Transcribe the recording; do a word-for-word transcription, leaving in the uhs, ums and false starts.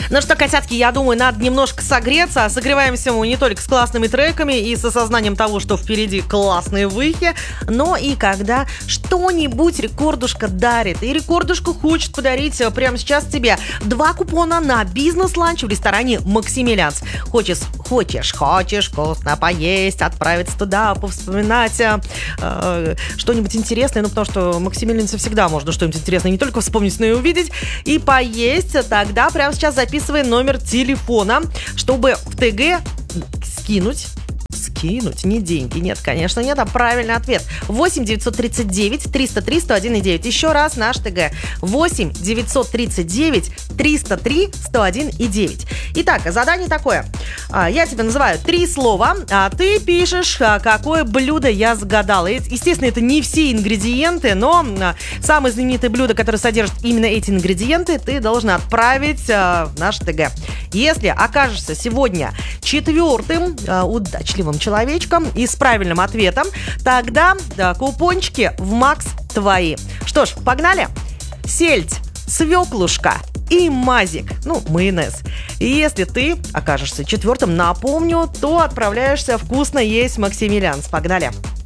Ну что, котятки, я думаю, надо немножко согреться. Согреваемся мы не только с классными треками и с осознанием того, что впереди классные выхи, но и когда что-нибудь рекордушка дарит. И рекордушка хочет подарить прямо сейчас тебе два купона на бизнес-ланч в ресторане «Максимилианс». Хочешь, хочешь, хочешь вкусно поесть, отправиться туда, повспоминать э, что-нибудь интересное, ну потому что в «Максимилиансе» всегда можно что-нибудь интересное не только вспомнить, но и увидеть, и поесть. Тогда прямо сейчас записывай номер телефона, чтобы в ТГ скинуть. Скинуть, не деньги, нет, конечно, нет, а правильный ответ. восемь девятьсот тридцать девять триста три сто один девять. Еще раз наш ТГ. восемь девятьсот тридцать девять триста три сто один девять. Итак, задание такое. Я тебе называю три слова, а ты пишешь, какое блюдо я загадала. Естественно, это не все ингредиенты, но самое знаменитое блюдо, которое содержит именно эти ингредиенты, ты должен отправить в наш ТГ. Если окажешься сегодня четвертым э, удачливым человечком и с правильным ответом, тогда да, купончики в Макс твои. Что ж, погнали? Сельдь, свеклушка и мазик, ну, майонез. И если ты окажешься четвертым, напомню, то отправляешься вкусно есть в Максимилианс. Погнали!